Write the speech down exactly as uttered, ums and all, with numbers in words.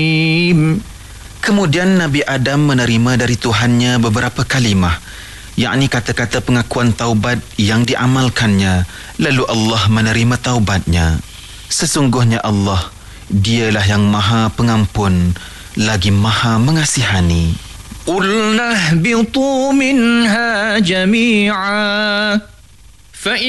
Kemudian Nabi Adam menerima dari Tuhannya beberapa kalimah, yakni kata-kata pengakuan taubat yang diamalkannya. Lalu Allah menerima taubatnya. Sesungguhnya Allah, Dialah yang Maha Pengampun lagi Maha Mengasihani. Qulna ihbitu minha jami'a fa